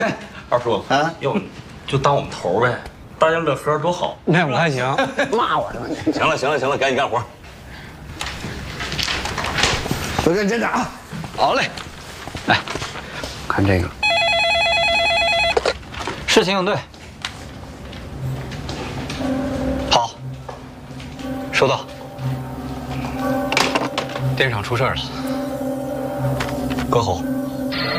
二叔啊，要不就当我们头呗，大家乐呵多好。 那我还行， 骂我呢。 行了，赶紧干活。 都认真点啊！ 好嘞，来，看这个，事情应对，好，收到。电厂出事了，搁后。